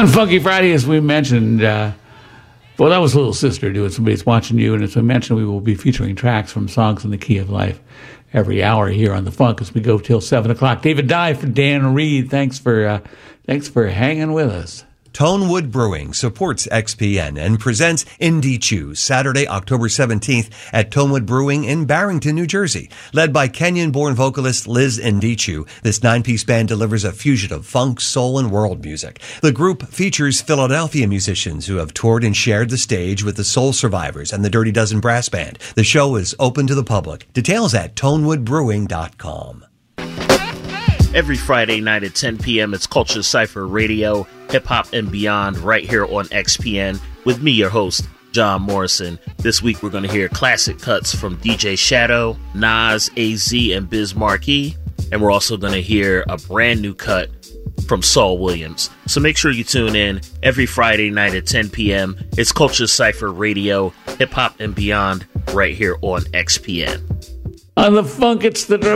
On Funky Friday, as we mentioned, well, that was Little Sister doing Somebody's Watching You, and as we mentioned, we will be featuring tracks from Songs in the Key of Life every hour here on The Funk as we go till 7 o'clock. David Dye for Dan Reed, thanks for hanging with us. Tonewood Brewing supports XPN and presents Indie Chew Saturday, October 17th at Tonewood Brewing in Barrington, New Jersey. Led by Kenyan-born vocalist Liz Ndichu, this 9-piece band delivers a fusion of funk, soul, and world music. The group features Philadelphia musicians who have toured and shared the stage with the Soul Survivors and the Dirty Dozen Brass Band. The show is open to the public. Details at tonewoodbrewing.com. Every Friday night at 10 p.m., it's Culture Cypher Radio, Hip Hop and Beyond, right here on XPN, with me, your host, John Morrison. This week, we're going to hear classic cuts from DJ Shadow, Nas, AZ, and Biz Markie, and we're also going to hear a brand new cut from Saul Williams. So make sure you tune in every Friday night at 10 p.m. It's Culture Cypher Radio, Hip Hop and Beyond, right here on XPN. On The Funk, it's the